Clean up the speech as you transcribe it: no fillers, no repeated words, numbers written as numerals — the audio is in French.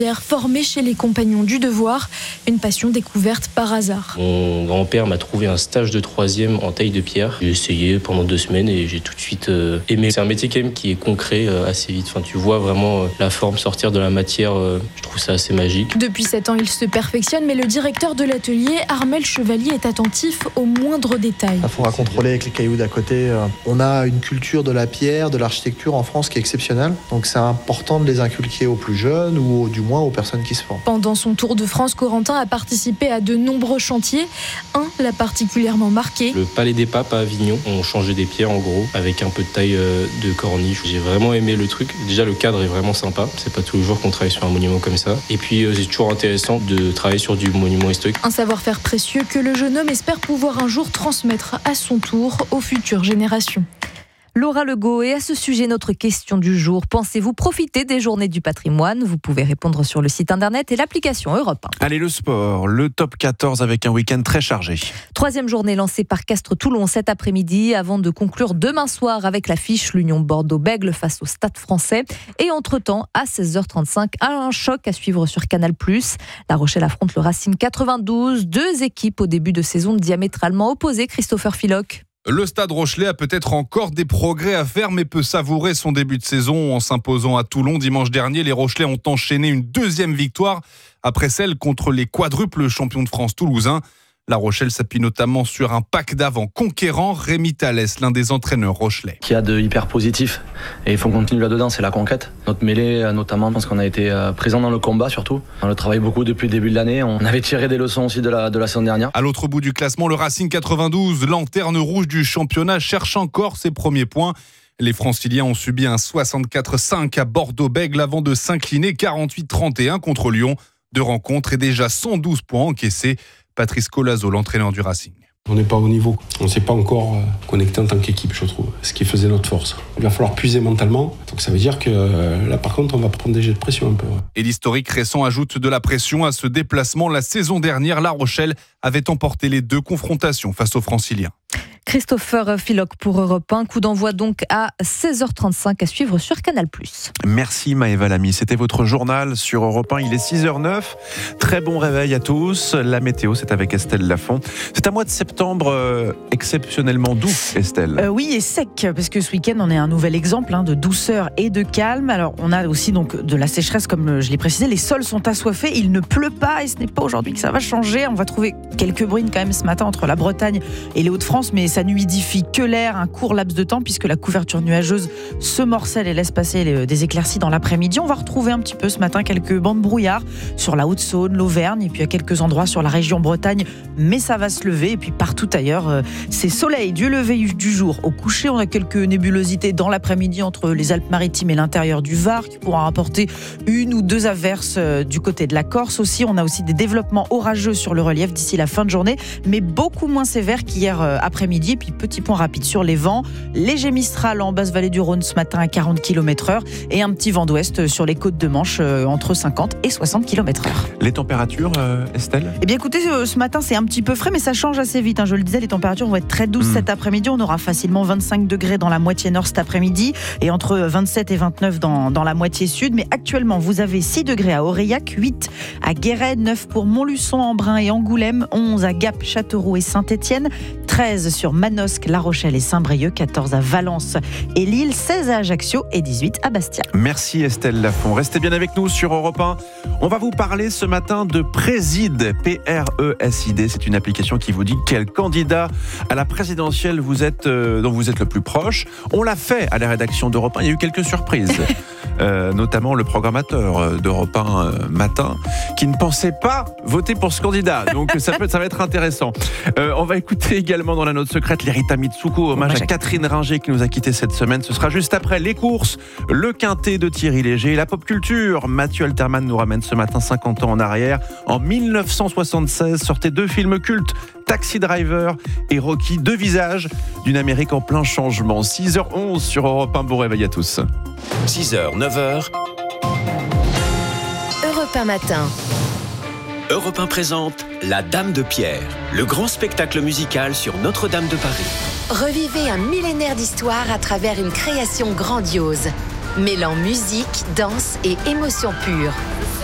Formé chez les Compagnons du Devoir, une passion découverte par hasard. Mon grand-père m'a trouvé un stage de 3e en taille de pierre. J'ai essayé pendant 2 semaines et j'ai tout de suite aimé. C'est un métier quand même qui est concret assez vite. Enfin, tu vois vraiment la forme sortir de la matière. Je trouve ça assez magique. Depuis 7 ans, il se perfectionne, mais le directeur de l'atelier, Armel Chevalier, est attentif aux moindres détails. Il faudra contrôler avec les cailloux d'à côté. On a une culture de la pierre, de l'architecture en France qui est exceptionnelle. Donc c'est important de les inculquer aux plus jeunes ou du moins aux personnes qui se forment. Pendant son tour de France, Corentin a participé à de nombreux chantiers. Un l'a particulièrement marqué. Le Palais des Papes à Avignon, on changeait des pierres en gros, avec un peu de taille de corniche. J'ai vraiment aimé le truc. Déjà, le cadre est vraiment sympa. C'est pas tous les jours qu'on travaille sur un monument comme ça. Et puis, c'est toujours intéressant de travailler sur du monument historique. Un savoir-faire précieux que le jeune homme espère pouvoir un jour transmettre à son tour aux futures générations. Laura Legault, et à ce sujet, notre question du jour. Pensez-vous profiter des journées du patrimoine ? Vous pouvez répondre sur le site internet et l'application Europe 1. Allez, le sport, le top 14 avec un week-end très chargé. 3e journée lancée par Castres-Toulon cet après-midi avant de conclure demain soir avec l'affiche l'Union Bordeaux-Bègles face au Stade français. Et entre-temps, à 16h35, un choc à suivre sur Canal+. La Rochelle affronte le Racing 92. 2 équipes au début de saison diamétralement opposées. Christopher Philoc. Le Stade Rochelais a peut-être encore des progrès à faire, mais peut savourer son début de saison en s'imposant à Toulon. Dimanche dernier, les Rochelais ont enchaîné une 2e victoire après celle contre les quadruples champions de France toulousains. La Rochelle s'appuie notamment sur un pack d'avant conquérant, Rémi Thalès, l'un des entraîneurs rochelais. Qui a de hyper positif et il faut continuer là-dedans, c'est la conquête. Notre mêlée notamment, parce qu'on a été présent dans le combat surtout. On le travaille beaucoup depuis le début de l'année, on avait tiré des leçons aussi de la saison dernière. À l'autre bout du classement, le Racing 92, lanterne rouge du championnat, cherche encore ses premiers points. Les Franciliens ont subi un 64-5 à Bordeaux-Bègles avant de s'incliner 48-31 contre Lyon. 2 rencontres et déjà 112 points encaissés. Patrice Colazo, l'entraîneur du Racing. On n'est pas au niveau, on ne s'est pas encore connecté en tant qu'équipe, je trouve, ce qui faisait notre force. Il va falloir puiser mentalement, donc ça veut dire que là par contre on va prendre des jets de pression un peu. Et l'historique récent ajoute de la pression à ce déplacement. La saison dernière, La Rochelle avait emporté les 2 confrontations face aux Franciliens. Christopher Philoc pour Europe 1. Coup d'envoi donc à 16h35 à suivre sur Canal+. Merci Maëva Lamy. C'était votre journal sur Europe 1. Il est 6h09. Très bon réveil à tous. La météo, c'est avec Estelle Lafont. C'est un mois de septembre exceptionnellement doux, Estelle. Oui, et sec, parce que ce week-end, on est un nouvel exemple de douceur et de calme. Alors, on a aussi donc de la sécheresse, comme je l'ai précisé. Les sols sont assoiffés. Il ne pleut pas et ce n'est pas aujourd'hui que ça va changer. On va trouver quelques bruines quand même ce matin entre la Bretagne et les Hauts-de-France, mais ça n'humidifie que l'air un court laps de temps puisque la couverture nuageuse se morcelle et laisse passer des éclaircies dans l'après-midi. On va retrouver un petit peu ce matin quelques bancs de brouillard sur la Haute-Saône, l'Auvergne et puis à quelques endroits sur la région Bretagne, mais ça va se lever et puis partout ailleurs, c'est soleil du lever du jour au coucher. On a quelques nébulosités dans l'après-midi entre les Alpes-Maritimes et l'intérieur du Var qui pourront apporter 1 ou 2 averses du côté de la Corse aussi. On a aussi des développements orageux sur le relief d'ici la fin de journée, mais beaucoup moins sévères qu'hier après-midi. Et puis petit point rapide sur les vents, léger Mistral en basse vallée du Rhône ce matin à 40 km/h et un petit vent d'ouest sur les côtes de Manche entre 50 et 60 km/h. Les températures, Estelle ? Eh bien écoutez, ce matin c'est un petit peu frais mais ça change assez vite. Je le disais, les températures vont être très douces cet après-midi. On aura facilement 25 degrés dans la moitié nord cet après-midi et entre 27 et 29 dans la moitié sud. Mais actuellement, vous avez 6 degrés à Aurillac, 8 à Guéret, 9 pour Montluçon, Embrun et Angoulême, 11 à Gap, Châteauroux et Saint-Étienne, 13 sur Manosque, La Rochelle et Saint-Brieuc, 14 à Valence et Lille, 16 à Ajaccio et 18 à Bastia. Merci Estelle Lafont. Restez bien avec nous sur Europe 1. On va vous parler ce matin de Présid, P-R-E-S-I-D. C'est une application qui vous dit quel candidat à la présidentielle dont vous êtes le plus proche. On l'a fait à la rédaction d'Europe 1. Il y a eu quelques surprises. Notamment le programmateur d'Europe 1 matin qui ne pensait pas voter pour ce candidat. Donc ça va être intéressant. On va écouter également dans la note secrète l'Erita Mitsuko, hommage à Catherine Ringer qui nous a quittés cette semaine. Ce sera juste après les courses, le quintet de Thierry Léger, la pop culture. Mathieu Alterman nous ramène ce matin 50 ans en arrière. En 1976 sortaient 2 films cultes, Taxi Driver et Rocky, 2 visages d'une Amérique en plein changement. 6h11 sur Europe 1. Bon réveil à tous. 6h, 9h. Europe 1 matin. Europe 1 présente La Dame de Pierre, le grand spectacle musical sur Notre-Dame de Paris. Revivez un millénaire d'histoire à travers une création grandiose, mêlant musique, danse et émotion pure.